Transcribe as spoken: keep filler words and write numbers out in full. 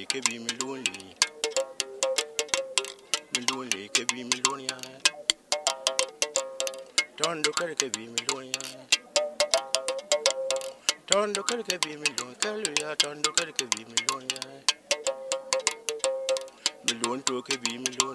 ke bi mi lonely. Mi lonely ke bi mi lonely. Tondo kar ke bi mi lonely. Tondo kar ke bi mi lonely. Kaluya tondo kar ke bi mi lonely. Mi lon to ke bi mi lonely.